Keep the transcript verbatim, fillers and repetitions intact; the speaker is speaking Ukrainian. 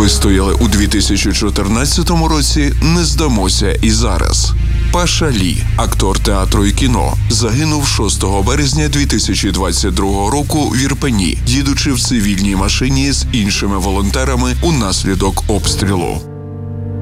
Вистояли у дві тисячі чотирнадцятому році, не здамося і зараз. Паша Лі, актор театру і кіно, загинув шостого березня дві тисячі двадцять другого року в Ірпені, їдучи в цивільній машині з іншими волонтерами унаслідок обстрілу.